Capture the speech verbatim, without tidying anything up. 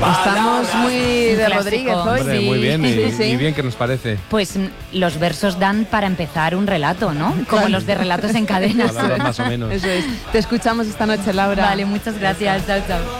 Estamos muy de Rodríguez hoy. Hombre, sí. muy bien, y, Sí, sí. y bien que nos parece. Pues los versos dan para empezar un relato, ¿no? Como los de relatos en cadena. Palabras más o menos. Eso es. Te escuchamos esta noche, Laura. Vale, muchas gracias. Chao, chao.